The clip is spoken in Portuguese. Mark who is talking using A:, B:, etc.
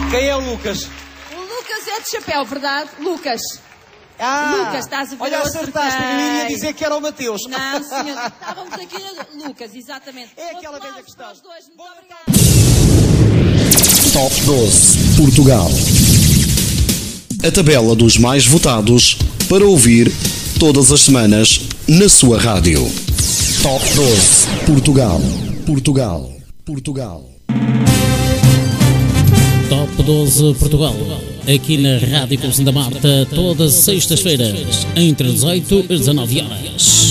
A: Quem é o Lucas?
B: O Lucas é de chapéu, verdade? Lucas. Lucas, estás a ver?
A: Olha, acertaste. Eu iria dizer que era o Mateus.
B: Não, senhor. Estávamos aqui no Lucas, exatamente.
A: É aquela velha questão.
B: Muito obrigada.
C: Top 12 Portugal. A tabela dos mais votados para ouvir todas as semanas na sua rádio. Top 12 Portugal. Portugal. Portugal.
D: Top 12 Portugal. Aqui na Rádio Conceição da Marta, todas as sextas-feiras, entre 18 e 19 horas.